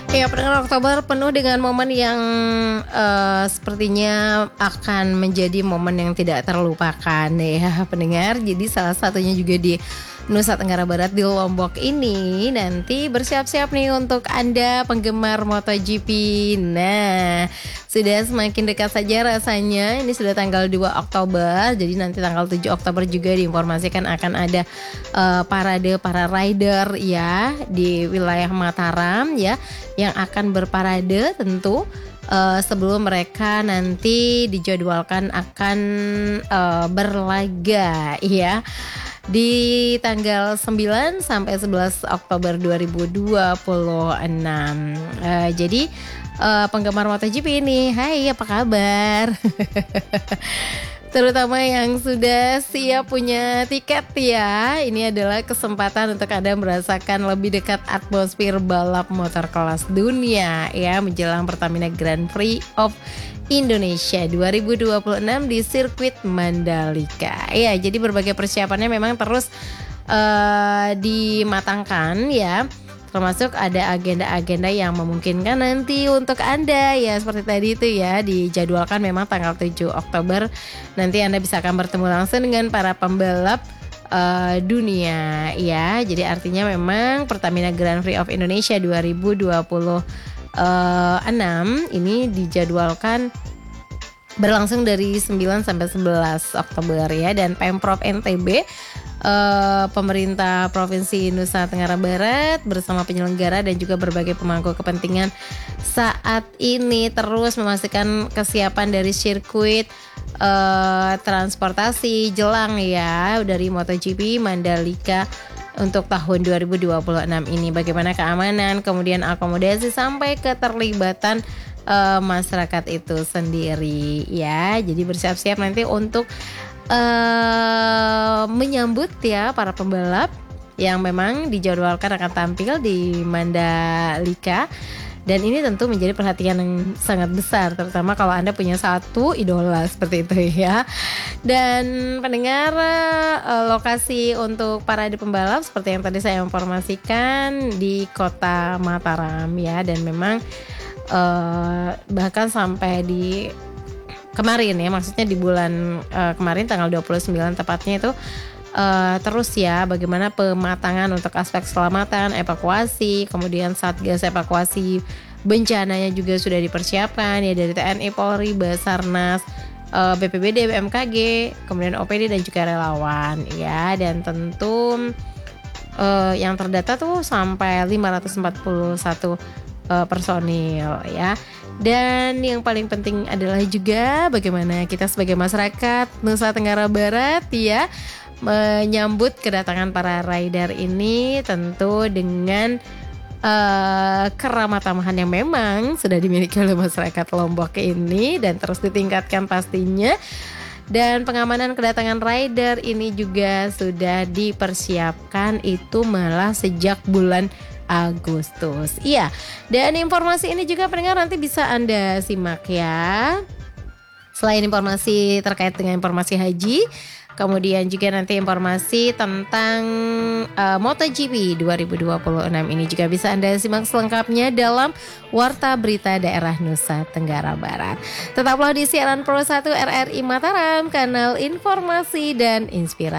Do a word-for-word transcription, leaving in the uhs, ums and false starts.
Ya, pertengahan Oktober penuh dengan momen yang uh, sepertinya akan menjadi momen yang tidak terlupakan ya pendengar. Jadi salah satunya juga di Nusa Tenggara Barat di Lombok ini. Nanti bersiap-siap nih untuk Anda penggemar MotoGP. Nah, sudah semakin dekat saja rasanya. Ini sudah tanggal dua Oktober. Jadi nanti tanggal tujuh Oktober juga diinformasikan akan ada uh, parade para rider ya di wilayah Mataram ya, yang akan berparade tentu uh, sebelum mereka nanti dijadwalkan akan uh, berlaga ya di tanggal sembilan sampai sebelas Oktober dua ribu dua puluh enam. Uh, jadi uh, penggemar MotoGP ini, hai apa kabar? Terutama yang sudah siap punya tiket ya, ini adalah kesempatan untuk Anda merasakan lebih dekat atmosfer balap motor kelas dunia ya menjelang Pertamina Grand Prix of Indonesia dua ribu dua puluh enam di sirkuit Mandalika. Ya, jadi berbagai persiapannya memang terus uh, dimatangkan ya. Termasuk ada agenda-agenda yang memungkinkan nanti untuk Anda ya seperti tadi itu ya, dijadwalkan memang tanggal tujuh Oktober nanti Anda bisa akan bertemu langsung dengan para pembalap uh, dunia ya. Jadi artinya memang Pertamina Grand Prix of Indonesia dua ribu dua puluh enam ini dijadwalkan berlangsung dari sembilan sampai sebelas Oktober ya, dan Pemprov N T B Uh, pemerintah Provinsi Nusa Tenggara Barat bersama penyelenggara dan juga berbagai pemangku kepentingan saat ini terus memastikan kesiapan dari sirkuit uh, transportasi jelang ya dari MotoGP Mandalika untuk tahun dua ribu dua puluh enam ini. Bagaimana keamanan, kemudian akomodasi sampai keterlibatan uh, masyarakat itu sendiri ya. Jadi bersiap-siap nanti untuk Uh, menyambut ya para pembalap yang memang dijadwalkan akan tampil di Mandalika. Dan ini tentu menjadi perhatian yang sangat besar, terutama kalau Anda punya satu idola seperti itu ya. Dan pendengar, uh, lokasi untuk parade pembalap seperti yang tadi saya informasikan di kota Mataram ya. Dan memang uh, bahkan sampai di kemarin ya, maksudnya di bulan uh, kemarin tanggal dua puluh sembilan tepatnya itu uh, terus ya bagaimana pematangan untuk aspek keselamatan, evakuasi, kemudian Satgas evakuasi bencananya juga sudah dipersiapkan ya dari T N I, Polri, Basarnas, uh, B P B D, B M K G, kemudian O P D dan juga relawan ya. Dan tentu uh, yang terdata tuh sampai lima ratus empat puluh satu uh, personil ya. Dan yang paling penting adalah juga bagaimana kita sebagai masyarakat Nusa Tenggara Barat ya menyambut kedatangan para rider ini tentu dengan uh, keramah tamahan yang memang sudah dimiliki oleh masyarakat Lombok ini dan terus ditingkatkan pastinya. Dan pengamanan kedatangan rider ini juga sudah dipersiapkan itu malah sejak bulan Agustus. Iya, dan informasi ini juga pendengar nanti bisa Anda simak ya. Selain informasi terkait dengan informasi haji, kemudian juga nanti informasi tentang uh, MotoGP dua ribu dua puluh enam ini juga bisa Anda simak selengkapnya dalam Warta Berita Daerah Nusa Tenggara Barat. Tetaplah di siaran Pro satu R R I Mataram, kanal informasi dan inspirasi.